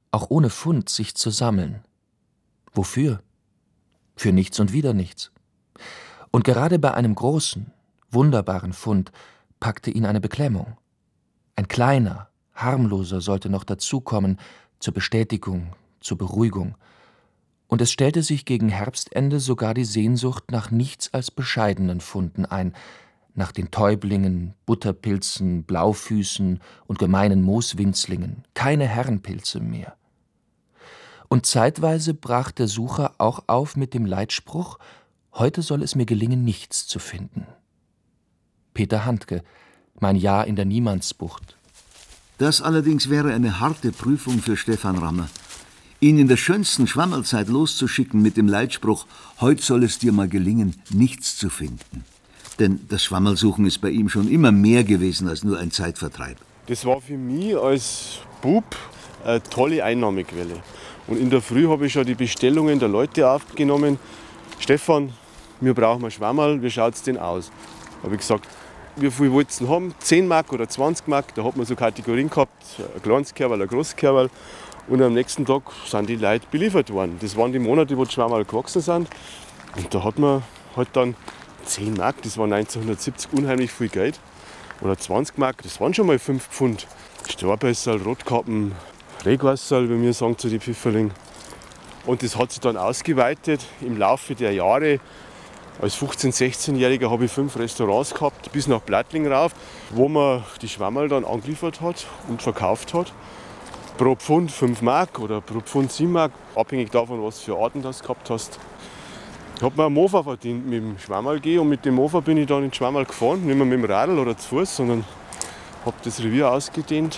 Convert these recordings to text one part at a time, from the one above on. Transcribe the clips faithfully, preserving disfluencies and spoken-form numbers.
auch ohne Fund sich zu sammeln. Wofür? Für nichts und wieder nichts. Und gerade bei einem großen, wunderbaren Fund packte ihn eine Beklemmung. Ein kleiner, harmloser sollte noch dazukommen, zur Bestätigung, zur Beruhigung. Und es stellte sich gegen Herbstende sogar die Sehnsucht nach nichts als bescheidenen Funden ein, nach den Täublingen, Butterpilzen, Blaufüßen und gemeinen Mooswinzlingen, keine Herrenpilze mehr. Und zeitweise brach der Sucher auch auf mit dem Leitspruch: Heute soll es mir gelingen, nichts zu finden. Peter Handke, Mein Jahr in der Niemandsbucht. Das allerdings wäre eine harte Prüfung für Stefan Rammer. Ihn in der schönsten Schwammerlzeit loszuschicken mit dem Leitspruch: Heute soll es dir mal gelingen, nichts zu finden. Denn das Schwammerlsuchen ist bei ihm schon immer mehr gewesen als nur ein Zeitvertreib. Das war für mich als Bub eine tolle Einnahmequelle. Und in der Früh habe ich schon die Bestellungen der Leute aufgenommen. Stefan, wir brauchen ein Schwammerl, wie schaut es denn aus? Habe ich gesagt, wie viel wollt ihr haben? zehn Mark oder zwanzig Mark? Da hat man so Kategorien gehabt, ein kleines Kerl, ein großes Kerl. Und am nächsten Tag sind die Leute beliefert worden. Das waren die Monate, wo die Schwammerl gewachsen sind. Und da hat man halt dann zehn Mark, das war neunzehnhundertsiebzig unheimlich viel Geld. Oder zwanzig Mark, das waren schon mal fünf Pfund. Staubbässerl, Rotkappen, Rehgwasserl, wie wir sagen zu den Pfifferlingen. Und das hat sich dann ausgeweitet im Laufe der Jahre. Als fünfzehn-, sechzehnjähriger habe ich fünf Restaurants gehabt, bis nach Plattling rauf, wo man die Schwammerl dann angeliefert hat und verkauft hat. Pro Pfund fünf Mark oder pro Pfund sieben Mark, abhängig davon, was für Arten du gehabt hast. Ich habe mir einen Mofa verdient mit dem Schwammerl und mit dem Mofa bin ich dann in Schwammerl gefahren, nicht mehr mit dem Radl oder zu Fuß, sondern habe das Revier ausgedehnt.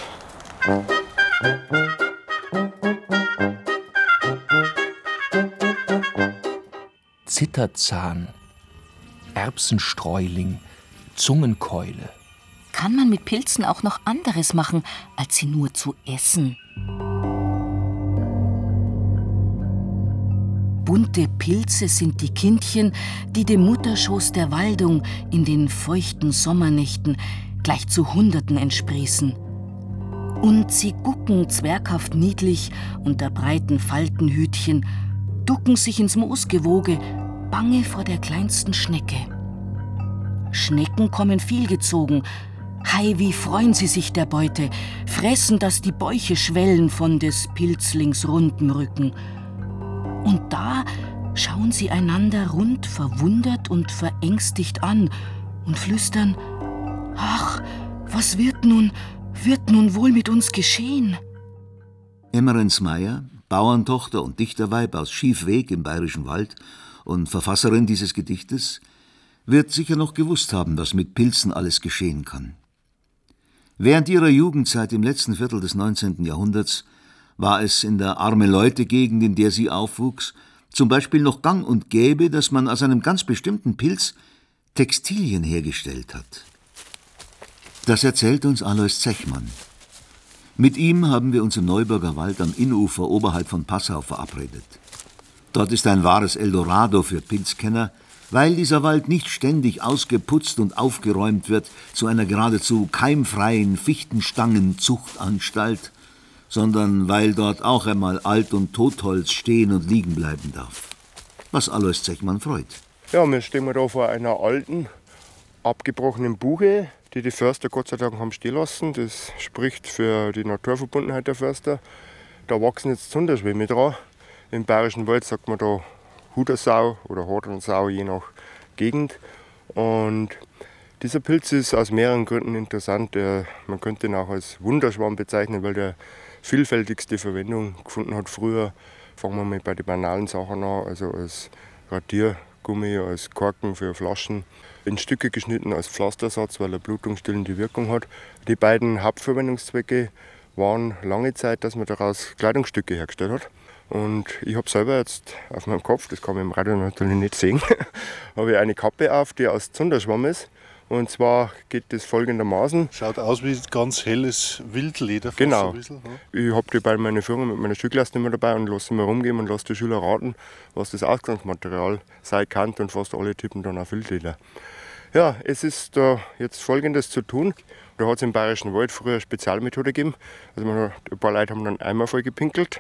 Zitterzahn, Erbsenstreuling, Zungenkeule. Kann man mit Pilzen auch noch anderes machen, als sie nur zu essen? Bunte Pilze sind die Kindchen, die dem Mutterschoß der Waldung in den feuchten Sommernächten gleich zu Hunderten entsprießen. Und sie gucken zwerghaft niedlich unter breiten Faltenhütchen, ducken sich ins Moosgewoge, bange vor der kleinsten Schnecke. Schnecken kommen vielgezogen. Hei, wie freuen sie sich der Beute, fressen, dass die Bäuche schwellen von des Pilzlings rundem Rücken. Und da schauen sie einander rund verwundert und verängstigt an und flüstern: Ach, was wird nun, wird nun wohl mit uns geschehen? Emmerens Meyer, Bauerntochter und Dichterweib aus Schiefweg im Bayerischen Wald und Verfasserin dieses Gedichtes, wird sicher noch gewusst haben, was mit Pilzen alles geschehen kann. Während ihrer Jugendzeit im letzten Viertel des neunzehnten Jahrhunderts war es in der Arme-Leute-Gegend, in der sie aufwuchs, zum Beispiel noch gang und gäbe, dass man aus einem ganz bestimmten Pilz Textilien hergestellt hat. Das erzählt uns Alois Zechmann. Mit ihm haben wir uns im Neuburger Wald am Innufer oberhalb von Passau verabredet. Dort ist ein wahres Eldorado für Pilzkenner, weil dieser Wald nicht ständig ausgeputzt und aufgeräumt wird zu einer geradezu keimfreien Fichtenstangenzuchtanstalt, sondern weil dort auch einmal Alt- und Totholz stehen und liegen bleiben darf. Was Alois Zechmann freut. Ja, wir stehen da vor einer alten, abgebrochenen Buche, die die Förster Gott sei Dank haben stehen lassen. Das spricht für die Naturverbundenheit der Förster. Da wachsen jetzt Zunderschwämme dran. Im Bayerischen Wald sagt man da Hudersau oder Hornsau, je nach Gegend. Und dieser Pilz ist aus mehreren Gründen interessant. Man könnte ihn auch als Wunderschwamm bezeichnen, weil der vielfältigste Verwendung gefunden hat früher. Fangen wir mal bei den banalen Sachen an, also als Radiergummi, als Korken für Flaschen, in Stücke geschnitten als Pflastersatz, weil er blutungsstillende Wirkung hat. Die beiden Hauptverwendungszwecke waren lange Zeit, dass man daraus Kleidungsstücke hergestellt hat. Und ich habe selber jetzt auf meinem Kopf, das kann man im Radio natürlich nicht sehen, habe ich eine Kappe auf, die aus Zunderschwamm ist. Und zwar geht das folgendermaßen. Schaut aus wie ganz helles Wildleder. Genau. Ein bisschen, ne? Ich habe die bei meiner Führung mit meiner Schulklasse immer dabei und lasse sie mal rumgehen und lasse die Schüler raten, was das Ausgangsmaterial sein kann, und fast alle tippen dann auf Wildleder. Ja, es ist da jetzt Folgendes zu tun. Da hat es im Bayerischen Wald früher eine Spezialmethode gegeben. Also man hat, ein paar Leute haben dann Eimer voll gepinkelt